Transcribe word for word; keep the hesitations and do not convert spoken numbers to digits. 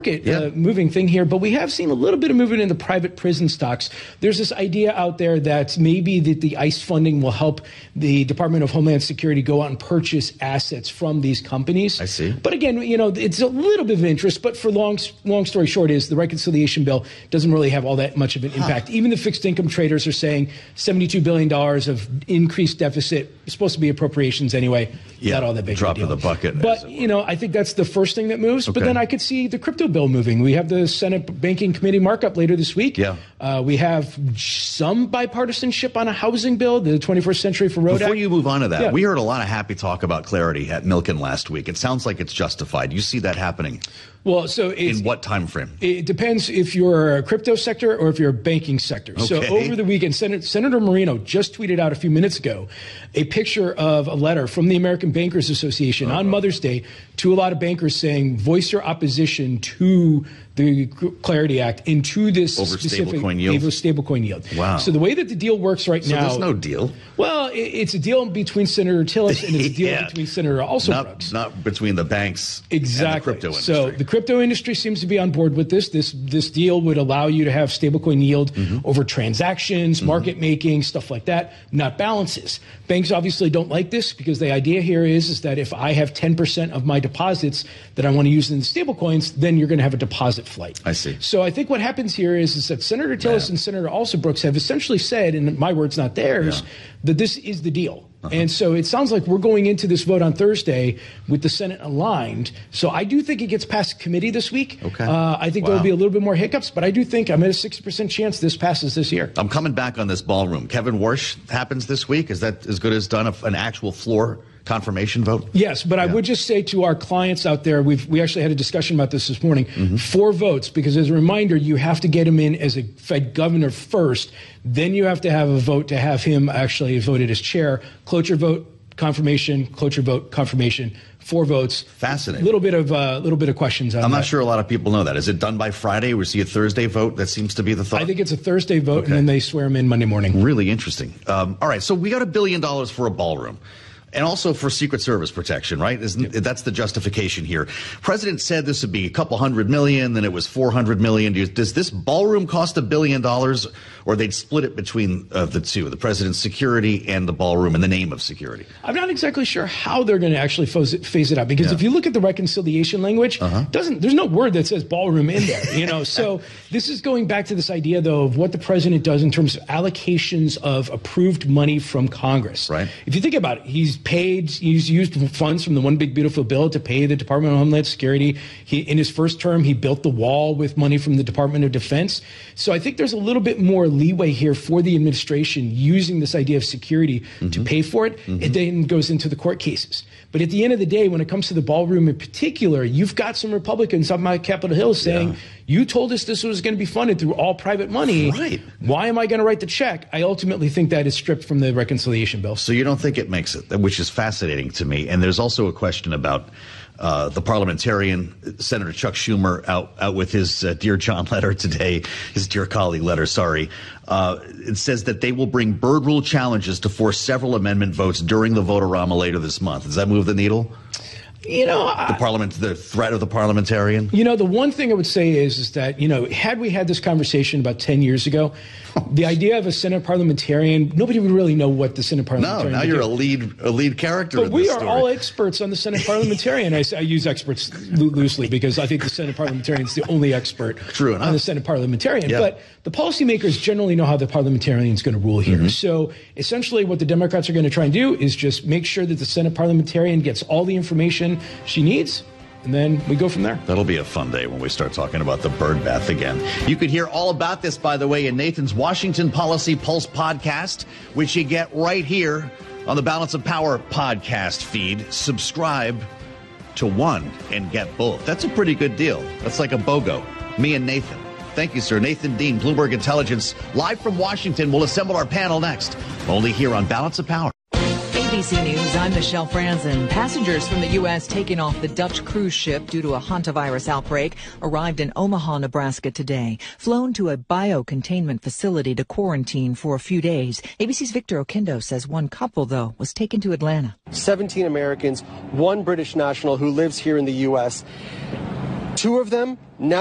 Yeah. Uh, moving thing here, but we have seen a little bit of movement in the private prison stocks. There's this idea out there that maybe that the ICE funding will help the Department of Homeland Security go out and purchase assets from these companies. I see. But again, you know, it's a little bit of interest, but for long, long story short is the reconciliation bill doesn't really have all that much of an impact. Huh. Even the fixed income traders are saying seventy-two billion dollars of increased deficit is supposed to be appropriations anyway. Yeah, not all that big drop of a deal. in the bucket. But, you know, I think that's the first thing that moves. Okay. But then I could see the crypto bill moving. We have the Senate Banking Committee markup later this week. Yeah. Uh, we have some bipartisanship on a housing bill, the twenty-first Century for Road Act. Before you move on to that, yeah. we heard a lot of happy talk about clarity at Milken last week. It sounds like it's justified. You see that happening? Well, so it's, in what time frame? It depends if you're a crypto sector or if you're a banking sector. Okay. So over the weekend, Sen- Senator Moreno just tweeted out a few minutes ago a picture of a letter from the American Bankers Association oh. on Mother's Day to a lot of bankers saying, voice your opposition to the Clarity Act into this over specific stablecoin yield. Over stablecoin yield. Wow. So the way that the deal works right so now. There's no deal. Well, it, it's a deal between Senator Tillis and it's a deal yeah. between Senator Alsobrooks. Not, not between the banks exactly. and the crypto industry. So the crypto industry seems to be on board with this. This this deal would allow you to have stablecoin yield mm-hmm. over transactions, mm-hmm. market making, stuff like that, not balances. Banks obviously don't like this because the idea here is, is that if I have ten percent of my deposits that I want to use in the stablecoins, then you're going to have a deposit flight. I see. So I think what happens here is, is that Senator Tillis yeah. and Senator Alsobrooks have essentially said, and my words, not theirs, yeah. that this is the deal. Uh-huh. And so it sounds like we're going into this vote on Thursday with the Senate aligned. So I do think it gets past committee this week. Okay. Uh, I think wow. there'll be a little bit more hiccups, but I do think I'm at a sixty percent chance this passes this year. I'm coming back on this ballroom. Kevin Warsh happens this week. Is that as good as done a, an actual floor confirmation vote? Yes, but yeah. I would just say to our clients out there, we've we actually had a discussion about this this morning. Mm-hmm. Four votes, because as a reminder, you have to get him in as a Fed governor first. Then you have to have a vote to have him actually voted as chair. Cloture vote, confirmation. Cloture vote, confirmation. Four votes. Fascinating. A little bit of a uh, little bit of questions on I'm that. not sure a lot of people know that. Is it done by Friday? We see a Thursday vote. That seems to be the thought. I think it's a Thursday vote, okay. and then they swear him in Monday morning. Really interesting. Um, all right, so we got a billion dollars for a ballroom. And also for Secret Service protection, right? Isn't yep. that's the justification here? President said this would be a couple hundred million, then it was four hundred million. Does this ballroom cost a billion dollars, or they'd split it between uh, the two, the president's security and the ballroom in the name of security? I'm not exactly sure how they're going to actually phase it, phase it out, because yeah. if you look at the reconciliation language, uh-huh. doesn't there's no word that says ballroom in there, you know? So this is going back to this idea, though, of what the president does in terms of allocations of approved money from Congress. Right. If you think about it, he's paid, he's used funds from the One Big Beautiful Bill to pay the Department of Homeland Security. He, in his first term, he built the wall with money from the Department of Defense. So I think there's a little bit more leeway here for the administration using this idea of security mm-hmm. to pay for it. Mm-hmm. It then goes into the court cases. But at the end of the day, when it comes to the ballroom in particular, you've got some Republicans on my Capitol Hill saying, yeah. you told us this was going to be funded through all private money. Right. Why am I going to write the check? I ultimately think that is stripped from the reconciliation bill. So you don't think it makes it, which is fascinating to me. And there's also a question about uh, the parliamentarian, Senator Chuck Schumer, out, out with his uh, Dear John letter today, his Dear Colleague letter, sorry. Uh, it says that they will bring bird rule challenges to force several amendment votes during the vote-a-rama later this month. Does that move the needle? You know, the parliament, the threat of the parliamentarian. You know, the one thing I would say is, is that, you know, had we had this conversation about ten years ago, the idea of a Senate parliamentarian, nobody would really know what the Senate parliamentarian. No, now would you're do. a lead, a lead character. But in we this are story. all experts on the Senate parliamentarian. I, I use experts lo- loosely because I think the Senate parliamentarian is the only expert True enough. on the Senate parliamentarian. Yeah. But the policymakers generally know how the parliamentarian is going to rule here. Mm-hmm. So essentially, what the Democrats are going to try and do is just make sure that the Senate parliamentarian gets all the information she needs. And then we go from there. That'll be a fun day when we start talking about the bird bath again. You could hear all about this, by the way, in Nathan's Washington Policy Pulse podcast, which you get right here on the Balance of Power podcast feed. Subscribe to one and get both. That's a pretty good deal. That's like a BOGO. Me and Nathan. Thank you, sir. Nathan Dean, Bloomberg Intelligence, live from Washington. We'll assemble our panel next, only here on Balance of Power. A B C News, I'm Michelle Franzen. Passengers from the U S taking off the Dutch cruise ship due to a hantavirus outbreak arrived in Omaha, Nebraska today, flown to a biocontainment facility to quarantine for a few days. A B C's Victor Okindo says one couple, though, was taken to Atlanta. seventeen Americans, one British national who lives here in the U S two of them now